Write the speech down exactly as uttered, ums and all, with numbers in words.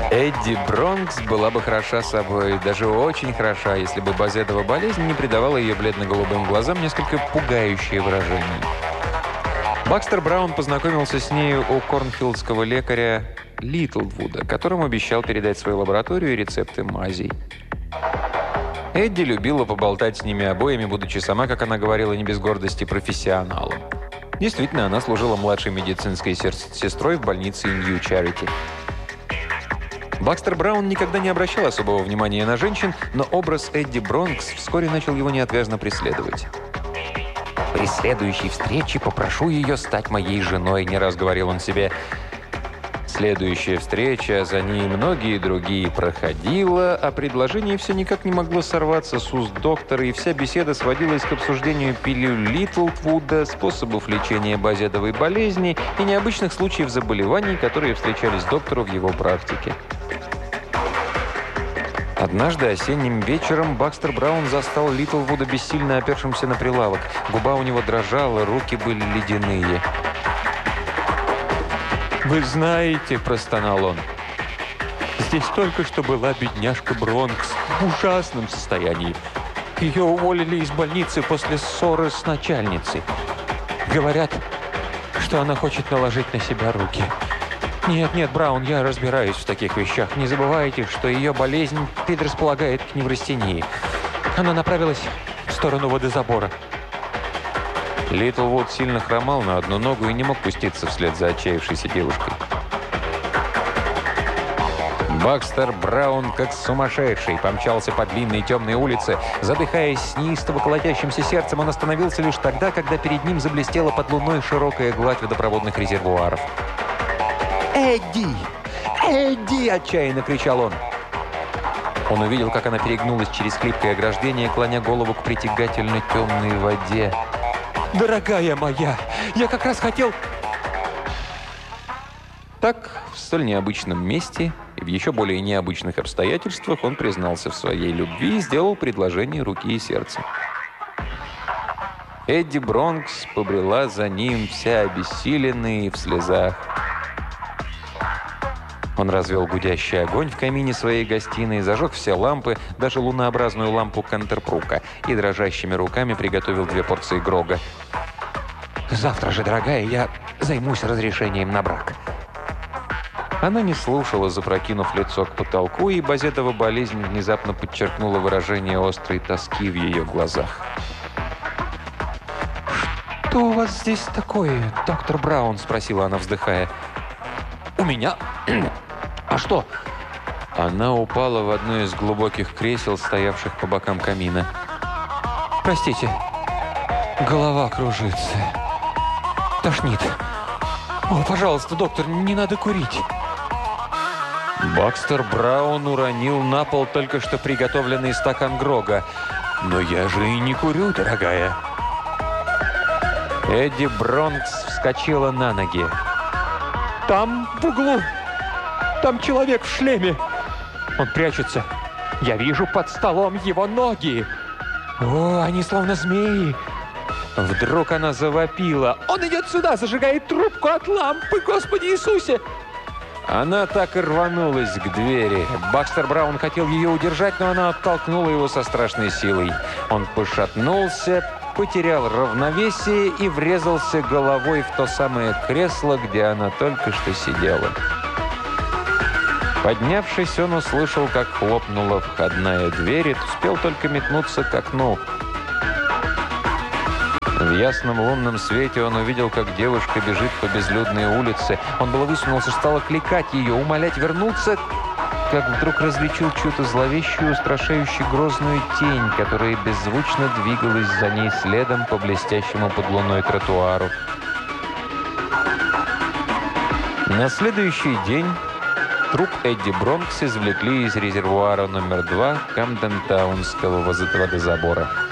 Эдди Бронкс была бы хороша собой, даже очень хороша, если бы базедова болезнь не придавала ее бледно-голубым глазам несколько пугающее выражение. Бакстер Браун познакомился с нею у корнфилдского лекаря Литлвуда, которому обещал передать свою лабораторию и рецепты мазей. Эдди любила поболтать с ними обоими, будучи сама, как она говорила, не без гордости, профессионалом. Действительно, она служила младшей медицинской сестрой в больнице Нью-Чарити. Бакстер Браун никогда не обращал особого внимания на женщин, но образ Эдди Бронкс вскоре начал его неотвязно преследовать. «При следующей встрече попрошу ее стать моей женой», — не раз говорил он себе. Следующая встреча, за ней многие другие, проходила, а предложение все никак не могло сорваться с уст доктора, и вся беседа сводилась к обсуждению пилюль Литлвуда, способов лечения базедовой болезни и необычных случаев заболеваний, которые встречались доктору в его практике. Однажды осенним вечером Бакстер Браун застал Литлвуда бессильно опершимся на прилавок. Губа у него дрожала, руки были ледяные. «Вы знаете», — простонал он, — «здесь только что была бедняжка Бронкс в ужасном состоянии. Ее уволили из больницы после ссоры с начальницей. Говорят, что она хочет наложить на себя руки. Нет, нет, Браун, я разбираюсь в таких вещах. Не забывайте, что ее болезнь предрасполагает к неврастении. Она направилась в сторону водозабора». Литлвуд сильно хромал на одну ногу и не мог пуститься вслед за отчаявшейся девушкой. Бакстер Браун, как сумасшедший, помчался по длинной темной улице. Задыхаясь с неистово колотящимся сердцем, он остановился лишь тогда, когда перед ним заблестела под луной широкая гладь водопроводных резервуаров. «Эдди! Эдди!» – отчаянно кричал он. Он увидел, как она перегнулась через хлипкое ограждение, клоня голову к притягательно темной воде. «Дорогая моя, я как раз хотел...» Так, в столь необычном месте и в еще более необычных обстоятельствах он признался в своей любви и сделал предложение руки и сердца. Эдди Бронкс побрела за ним, вся обессиленная и в слезах. Он развел гудящий огонь в камине своей гостиной, зажег все лампы, даже лунообразную лампу Кантерпрука, и дрожащими руками приготовил две порции грога. «Завтра же, дорогая, я займусь разрешением на брак». Она не слушала, запрокинув лицо к потолку, и базедова болезнь внезапно подчеркнула выражение острой тоски в ее глазах. «Что у вас здесь такое, доктор Браун?» – спросила она, вздыхая. «У меня? А что?» Она упала в одно из глубоких кресел, стоявших по бокам камина. «Простите, голова кружится. Тошнит. О, пожалуйста, доктор, не надо курить». Бакстер Браун уронил на пол только что приготовленный стакан грога. «Но я же и не курю, дорогая». Эдди Бронкс вскочила на ноги. «Там, в углу, там человек в шлеме. Он прячется. Я вижу под столом его ноги. О, они словно змеи». Вдруг она завопила. «Он идет сюда, зажигает трубку от лампы, Господи Иисусе!» Она так и рванулась к двери. Бакстер Браун хотел ее удержать, но она оттолкнула его со страшной силой. Он пошатнулся, потерял равновесие и врезался головой в то самое кресло, где она только что сидела. Поднявшись, он услышал, как хлопнула входная дверь, и успел только метнуться к окну. В ясном лунном свете он увидел, как девушка бежит по безлюдной улице. Он было высунулся, стал кликать ее, умолять вернуться, как вдруг различил чью-то зловещую, устрашающую грозную тень, которая беззвучно двигалась за ней следом по блестящему под луной тротуару. На следующий день труп Эдди Бронкс извлекли из резервуара номер два Камден-таунского водозабора.